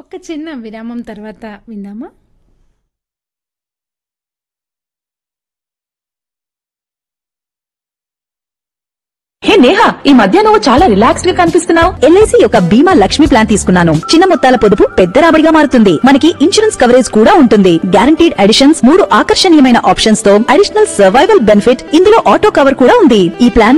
ఒక చిన్న విరామం తర్వాత విందామా? హే నేహా, ఈ మధ్య నువ్వు చాలా రిలాక్స్డ్ గా కనిపిస్తున్నావు. ఎల్ఐసి యొక్క బీమా లక్ష్మి ప్లాన్ తీసుకున్నాను. చిన్న మొత్తాల పొదుపు పెద్ద రాబడిగా మారుతుంది. మనకి ఇన్సూరెన్స్ కవరేజ్ కూడా ఉంటుంది. గ్యారంటీడ్ అడిషన్స్, 3 ఆకర్షణీయమైన ఆప్షన్స్ తో అడిషనల్ సర్వైవల్ బెనిఫిట్, ఇందులో ఆటో కవర్ కూడా ఉంది. ఈ ప్లాన్